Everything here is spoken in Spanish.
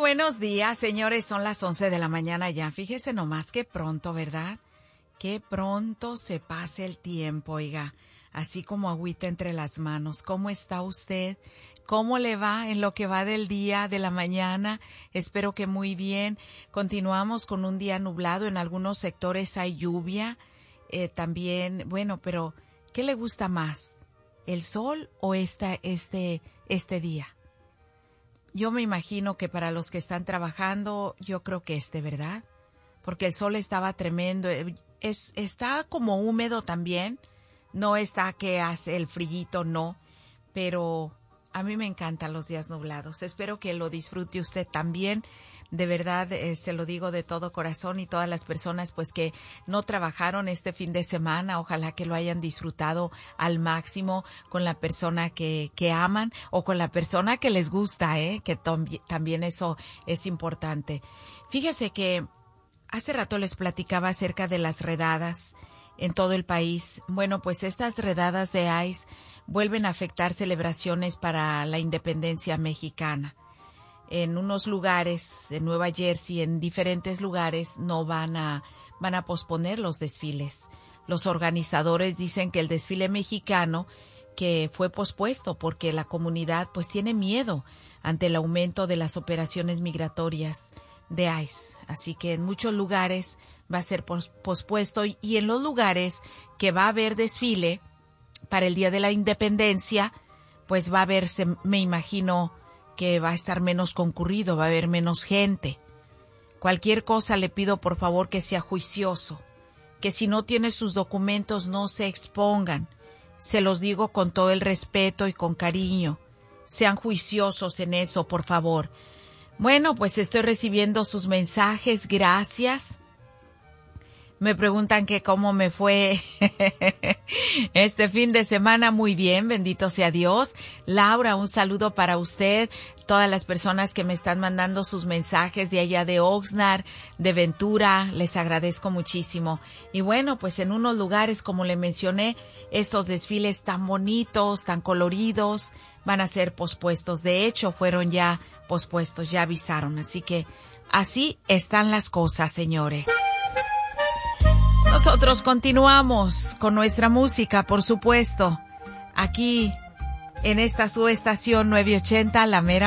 buenos días, señores. Son las 11 de la mañana ya. Fíjese nomás qué pronto, ¿verdad? Qué pronto se pasa el tiempo, oiga. Así como agüita entre las manos. ¿Cómo está usted? ¿Cómo le va en lo que va del día, de la mañana? Espero que muy bien. Continuamos con un día nublado. En algunos sectores hay lluvia. También, bueno, pero ¿qué le gusta más? ¿El sol o este día? Yo me imagino que para los que están trabajando, yo creo que ¿verdad? Porque el sol estaba tremendo. Está como húmedo también. No está que hace el frillito, no. Pero a mí me encantan los días nublados. Espero que lo disfrute usted también. De verdad, se lo digo de todo corazón, y todas las personas pues que no trabajaron este fin de semana, ojalá que lo hayan disfrutado al máximo con la persona que aman o con la persona que les gusta, que también eso es importante. Fíjese que hace rato les platicaba acerca de las redadas en todo el país. Bueno, pues estas redadas de ICE vuelven a afectar celebraciones para la independencia mexicana. En unos lugares, en Nueva Jersey, en diferentes lugares, no van a posponer los desfiles. Los organizadores dicen que el desfile mexicano que fue pospuesto porque la comunidad pues tiene miedo ante el aumento de las operaciones migratorias de ICE. Así que en muchos lugares va a ser pospuesto, y en los lugares que va a haber desfile para el Día de la Independencia, pues va a verse, me imagino, que va a estar menos concurrido, va a haber menos gente. Cualquier cosa le pido por favor que sea juicioso, que si no tiene sus documentos no se expongan. Se los digo con todo el respeto y con cariño. Sean juiciosos en eso, por favor. Bueno, pues estoy recibiendo sus mensajes, gracias. Me preguntan que cómo me fue este fin de semana. Muy bien, bendito sea Dios. Laura, un saludo para usted. Todas las personas que me están mandando sus mensajes de allá de Oxnard, de Ventura, les agradezco muchísimo. Y bueno, pues en unos lugares, como le mencioné, estos desfiles tan bonitos, tan coloridos, van a ser pospuestos. De hecho, fueron ya pospuestos, ya avisaron. Así que así están las cosas, señores. Nosotros continuamos con nuestra música, por supuesto, aquí en esta su estación 980, La Mera